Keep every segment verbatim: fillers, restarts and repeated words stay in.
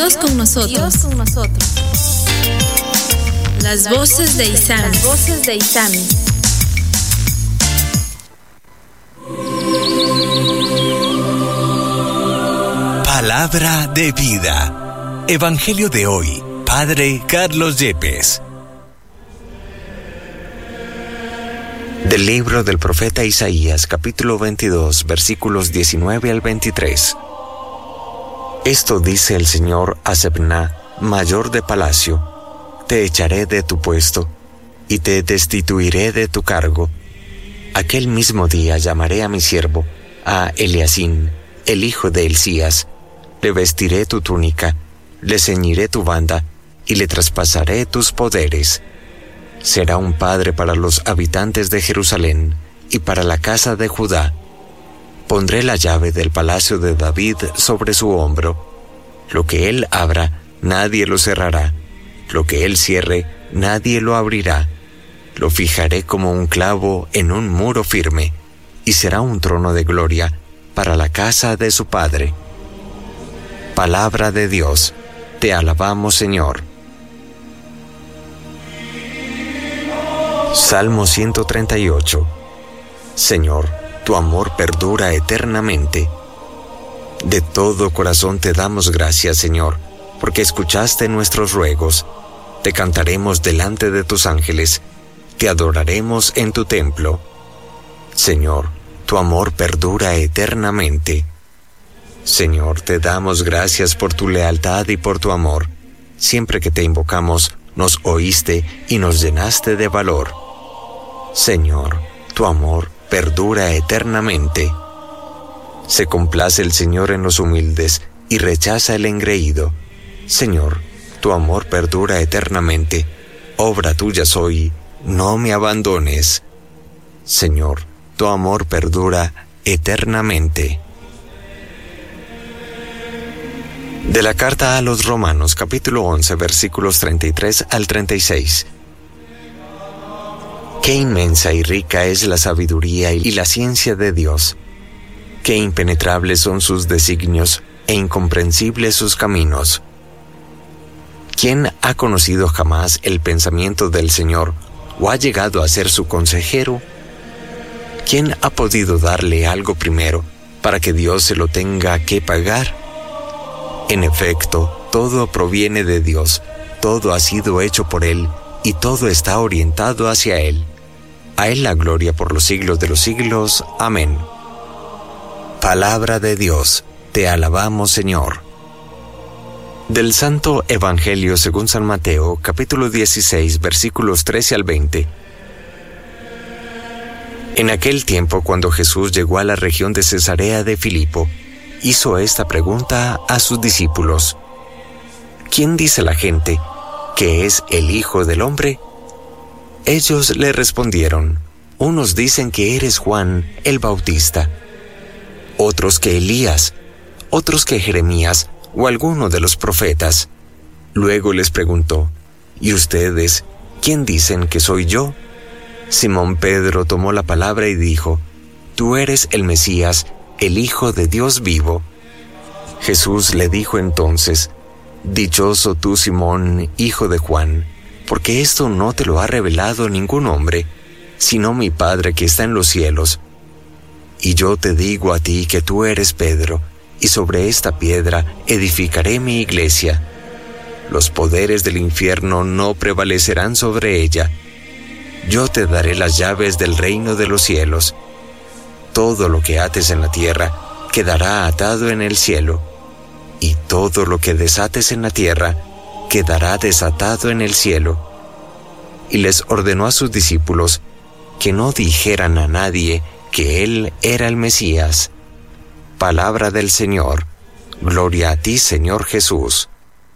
Dios con nosotros. Dios con nosotros. Las voces de Isani. Las voces de Isani. Palabra de vida. Evangelio de hoy. Padre Carlos Yepes. Del libro del profeta Isaías, capítulo veintidós, versículos diecinueve al veintitrés. Esto dice el Señor a Sebna, mayor de palacio: te echaré de tu puesto, y te destituiré de tu cargo. Aquel mismo día llamaré a mi siervo, a Eliacín, el hijo de Hilcías. Le vestiré tu túnica, le ceñiré tu banda, y le traspasaré tus poderes. Será un padre para los habitantes de Jerusalén y para la casa de Judá. Pondré la llave del palacio de David sobre su hombro. Lo que él abra, nadie lo cerrará. Lo que él cierre, nadie lo abrirá. Lo fijaré como un clavo en un muro firme, y será un trono de gloria para la casa de su padre. Palabra de Dios. Te alabamos, Señor. Salmo ciento treinta y ocho. Señor, tu amor perdura eternamente. De todo corazón te damos gracias, Señor, porque escuchaste nuestros ruegos. Te cantaremos delante de tus ángeles, te adoraremos en tu templo. Señor, tu amor perdura eternamente. Señor, te damos gracias por tu lealtad y por tu amor. Siempre que te invocamos, nos oíste y nos llenaste de valor. Señor, tu amor perdura eternamente. Se complace el Señor en los humildes y rechaza el engreído. Señor, tu amor perdura eternamente. Obra tuya soy, no me abandones. Señor, tu amor perdura eternamente. De la carta a los Romanos, capítulo once, versículos treinta y tres al treinta y seis. Qué inmensa y rica es la sabiduría y la ciencia de Dios. Qué impenetrables son sus designios e incomprensibles sus caminos. ¿Quién ha conocido jamás el pensamiento del Señor o ha llegado a ser su consejero? ¿Quién ha podido darle algo primero para que Dios se lo tenga que pagar? En efecto, todo proviene de Dios, todo ha sido hecho por Él, y todo está orientado hacia Él. A Él la gloria por los siglos de los siglos. Amén. Palabra de Dios, te alabamos, Señor. Del Santo Evangelio según San Mateo, capítulo dieciséis, versículos trece al veinte. En aquel tiempo, cuando Jesús llegó a la región de Cesarea de Filipo, hizo esta pregunta a sus discípulos: ¿quién dice la gente que es el Hijo del Hombre? Ellos le respondieron: unos dicen que eres Juan el Bautista, otros que Elías, otros que Jeremías o alguno de los profetas. Luego les preguntó: ¿y ustedes quién dicen que soy yo? Simón Pedro tomó la palabra y dijo: tú eres el Mesías, el Hijo de Dios vivo. Jesús le dijo entonces: dichoso tú, Simón, hijo de Juan, porque esto no te lo ha revelado ningún hombre, sino mi Padre que está en los cielos. Y yo te digo a ti que tú eres Pedro, y sobre esta piedra edificaré mi iglesia. Los poderes del infierno no prevalecerán sobre ella. Yo te daré las llaves del reino de los cielos. Todo lo que ates en la tierra quedará atado en el cielo, y todo lo que desates en la tierra quedará desatado en el cielo. Y les ordenó a sus discípulos que no dijeran a nadie que él era el Mesías. Palabra del Señor. Gloria a ti, Señor Jesús.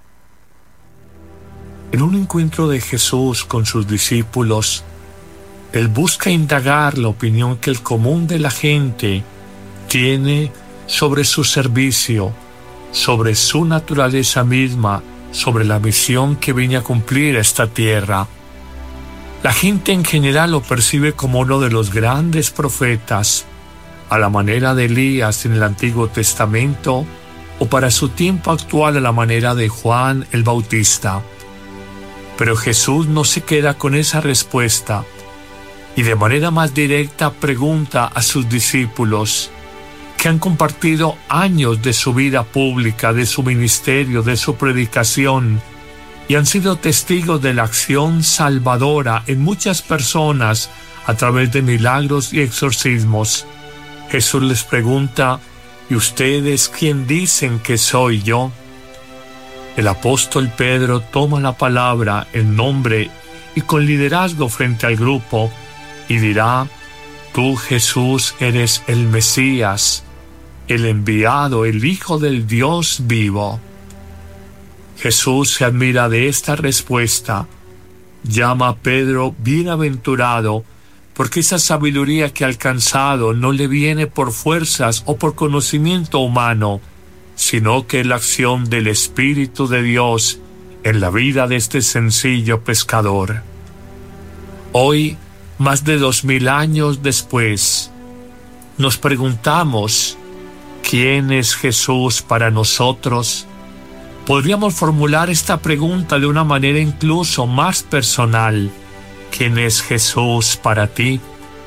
En un encuentro de Jesús con sus discípulos, Él busca indagar la opinión que el común de la gente tiene sobre su servicio, sobre su naturaleza misma, sobre la misión que viene a cumplir esta tierra. La gente en general lo percibe como uno de los grandes profetas, a la manera de Elías en el Antiguo Testamento, o para su tiempo actual a la manera de Juan el Bautista. Pero Jesús no se queda con esa respuesta y de manera más directa pregunta a sus discípulos, que han compartido años de su vida pública, de su ministerio, de su predicación, y han sido testigos de la acción salvadora en muchas personas a través de milagros y exorcismos. Jesús les pregunta, ¿y ustedes quién dicen que soy yo? El apóstol Pedro toma la palabra en nombre y con liderazgo frente al grupo y dirá, tú Jesús eres el Mesías, el enviado, el Hijo del Dios vivo. Jesús se admira de esta respuesta, llama a Pedro bienaventurado, porque esa sabiduría que ha alcanzado no le viene por fuerzas o por conocimiento humano, sino que es la acción del Espíritu de Dios en la vida de este sencillo pescador. Hoy, más de dos mil años después, nos preguntamos, ¿quién es Jesús para nosotros? Podríamos formular esta pregunta de una manera incluso más personal. ¿Quién es Jesús para ti?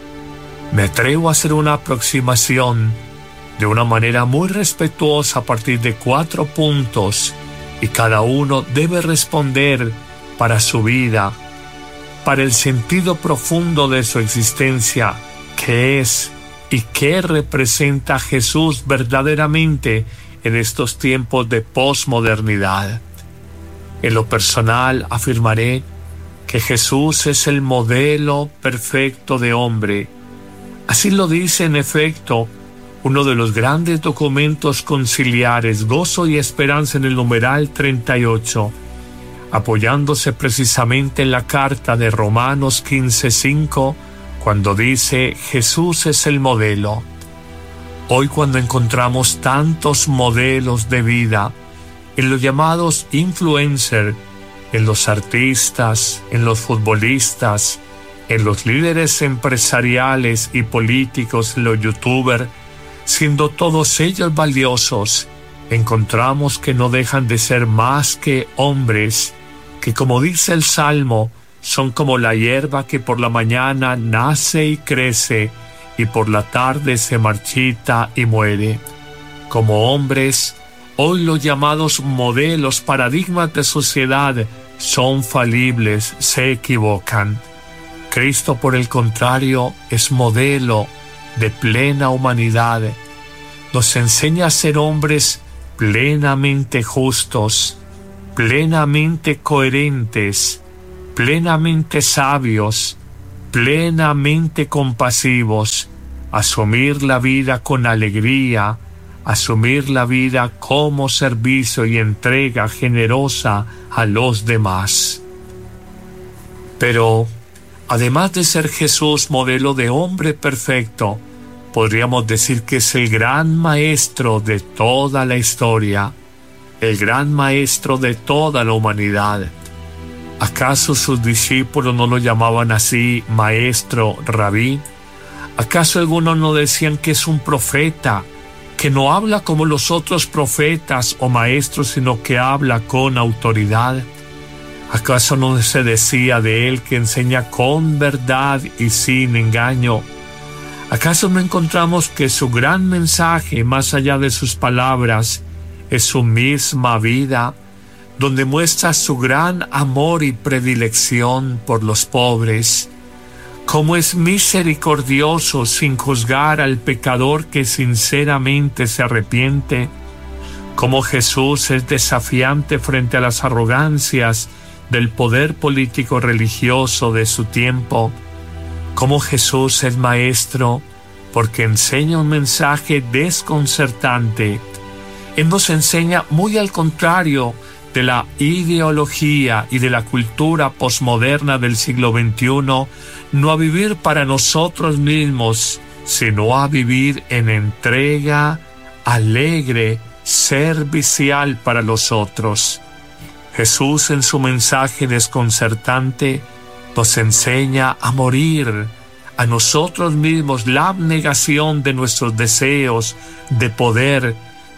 Me atrevo a hacer una aproximación de una manera muy respetuosa a partir de cuatro puntos y cada uno debe responder para su vida, para el sentido profundo de su existencia, qué es y qué representa Jesús verdaderamente en estos tiempos de posmodernidad. En lo personal afirmaré que Jesús es el modelo perfecto de hombre. Así lo dice en efecto uno de los grandes documentos conciliares, Gozo y Esperanza, en el numeral treinta y ocho, apoyándose precisamente en la carta de Romanos quince cinco, cuando dice Jesús es el modelo. Hoy, cuando encontramos tantos modelos de vida en los llamados influencers, en los artistas, en los futbolistas, en los líderes empresariales y políticos, en los youtubers, siendo todos ellos valiosos, encontramos que no dejan de ser más que hombres, que como dice el Salmo, son como la hierba que por la mañana nace y crece, y por la tarde se marchita y muere. Como hombres, hoy los llamados modelos, paradigmas de sociedad, son falibles, se equivocan. Cristo, por el contrario, es modelo de plena humanidad. Nos enseña a ser hombres plenamente justos, plenamente coherentes, plenamente sabios, plenamente compasivos, asumir la vida con alegría, asumir la vida como servicio y entrega generosa a los demás. Pero, además de ser Jesús modelo de hombre perfecto, podríamos decir que es el gran maestro de toda la historia, el gran maestro de toda la humanidad. ¿Acaso sus discípulos no lo llamaban así, maestro, rabí? ¿Acaso algunos no decían que es un profeta, que no habla como los otros profetas o maestros, sino que habla con autoridad? ¿Acaso no se decía de él que enseña con verdad y sin engaño? ¿Acaso no encontramos que su gran mensaje, más allá de sus palabras, es su misma vida, donde muestra su gran amor y predilección por los pobres? Cómo es misericordioso sin juzgar al pecador que sinceramente se arrepiente. Cómo Jesús es desafiante frente a las arrogancias del poder político religioso de su tiempo. Cómo Jesús es maestro porque enseña un mensaje desconcertante. Él nos enseña muy al contrario de la ideología y de la cultura posmoderna del siglo veintiuno, no a vivir para nosotros mismos, sino a vivir en entrega alegre, servicial para los otros. Jesús, en su mensaje desconcertante, nos enseña a morir a nosotros mismos, la abnegación de nuestros deseos de poder,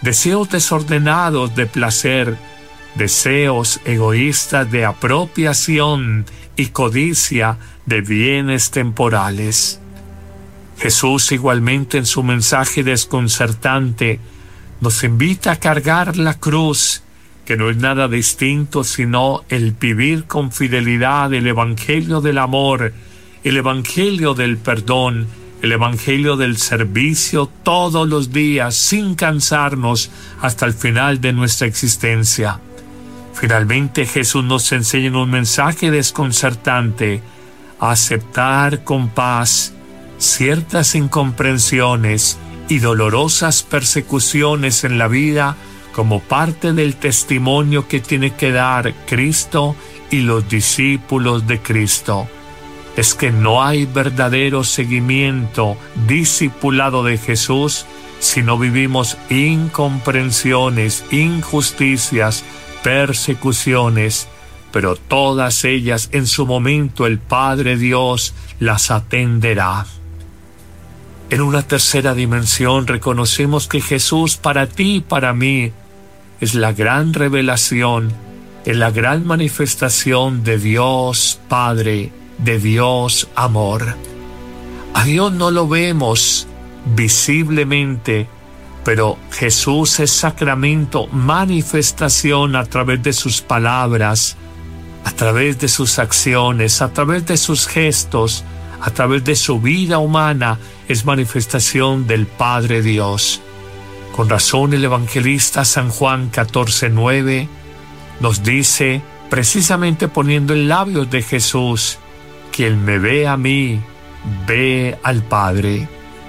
deseos desordenados de placer, deseos egoístas de apropiación y codicia de bienes temporales. Jesús, igualmente en su mensaje desconcertante, nos invita a cargar la cruz, que no es nada distinto sino el vivir con fidelidad el evangelio del amor, el evangelio del perdón, el evangelio del servicio todos los días sin cansarnos hasta el final de nuestra existencia. Finalmente, Jesús nos enseña en un mensaje desconcertante a aceptar con paz ciertas incomprensiones y dolorosas persecuciones en la vida como parte del testimonio que tiene que dar Cristo y los discípulos de Cristo. Es que no hay verdadero seguimiento, discipulado de Jesús, si no vivimos incomprensiones, injusticias, persecuciones, pero todas ellas en su momento el Padre Dios las atenderá. En una tercera dimensión reconocemos que Jesús para ti y para mí es la gran revelación, es la gran manifestación de Dios Padre, de Dios amor. A Dios no lo vemos visiblemente, pero Jesús es sacramento, manifestación a través de sus palabras, a través de sus acciones, a través de sus gestos, a través de su vida humana, es manifestación del Padre Dios. Con razón el evangelista San Juan catorce nueve nos dice, precisamente poniendo en labios de Jesús, quien me ve a mí, ve al Padre.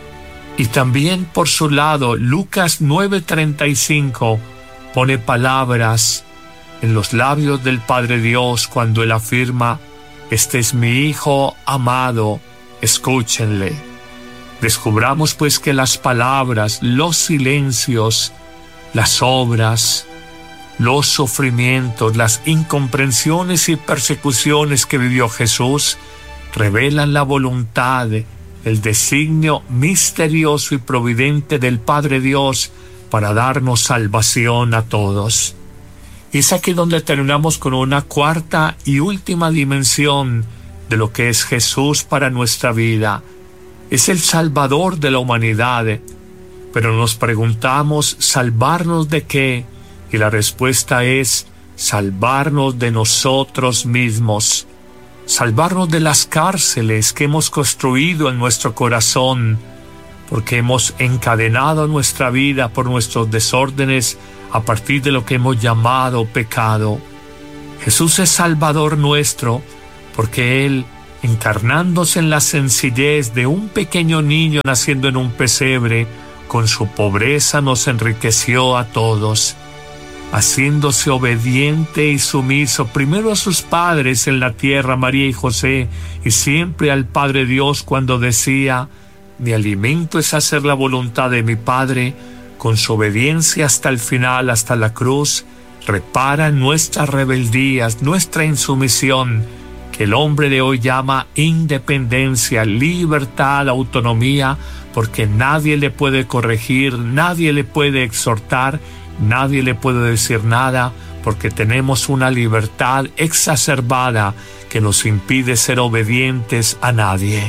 Y también por su lado, Lucas nueve treinta y cinco pone palabras en los labios del Padre Dios cuando Él afirma, este es mi Hijo amado, escúchenle. Descubramos pues que las palabras, los silencios, las obras, los sufrimientos, las incomprensiones y persecuciones que vivió Jesús revelan la voluntad, el designio misterioso y providente del Padre Dios para darnos salvación a todos. Y es aquí donde terminamos con una cuarta y última dimensión de lo que es Jesús para nuestra vida. Es el Salvador de la humanidad, pero nos preguntamos, ¿salvarnos de qué? Y la respuesta es, salvarnos de nosotros mismos. Salvarnos de las cárceles que hemos construido en nuestro corazón, porque hemos encadenado nuestra vida por nuestros desórdenes a partir de lo que hemos llamado pecado. Jesús es Salvador nuestro, porque Él, encarnándose en la sencillez de un pequeño niño naciendo en un pesebre, con su pobreza nos enriqueció a todos, haciéndose obediente y sumiso primero a sus padres en la tierra, María y José, y siempre al Padre Dios cuando decía, mi alimento es hacer la voluntad de mi Padre. Con su obediencia hasta el final, hasta la cruz, repara nuestras rebeldías, nuestra insumisión, que el hombre de hoy llama independencia, libertad, autonomía, porque nadie le puede corregir, nadie le puede exhortar, nadie le puede decir nada, porque tenemos una libertad exacerbada que nos impide ser obedientes a nadie.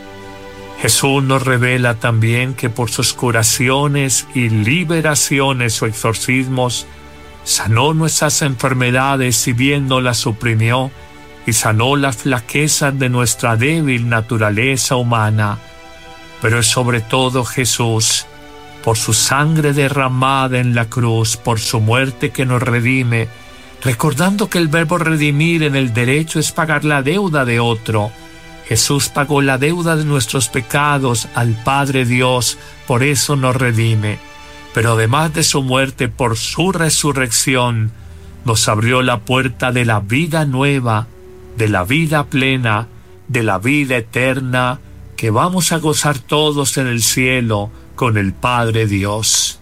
Jesús nos revela también que por sus curaciones y liberaciones o exorcismos sanó nuestras enfermedades si bien no las suprimió, y sanó las flaquezas de nuestra débil naturaleza humana. Pero es sobre todo Jesús, por su sangre derramada en la cruz, por su muerte que nos redime, recordando que el verbo redimir en el derecho es pagar la deuda de otro. Jesús pagó la deuda de nuestros pecados al Padre Dios, por eso nos redime. Pero además de su muerte, por su resurrección, nos abrió la puerta de la vida nueva, de la vida plena, de la vida eterna, que vamos a gozar todos en el cielo con el Padre Dios.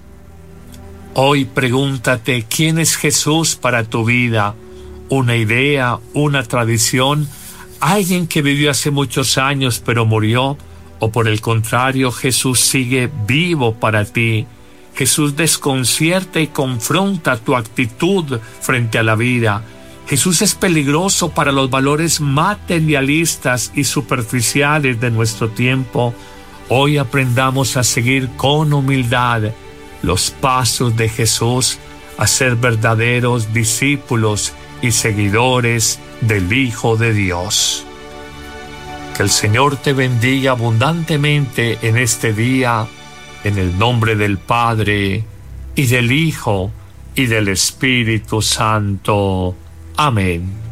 Hoy pregúntate, ¿quién es Jesús para tu vida? ¿Una idea, una tradición? ¿Alguien que vivió hace muchos años pero murió? ¿O por el contrario, Jesús sigue vivo para ti Jesús desconcierta y confronta tu actitud frente a la vida. Jesús es peligroso para los valores materialistas y superficiales de nuestro tiempo. Hoy aprendamos a seguir con humildad los pasos de Jesús, a ser verdaderos discípulos y seguidores del Hijo de Dios. Que el Señor te bendiga abundantemente en este día, en el nombre del Padre, y del Hijo, y del Espíritu Santo. Amén.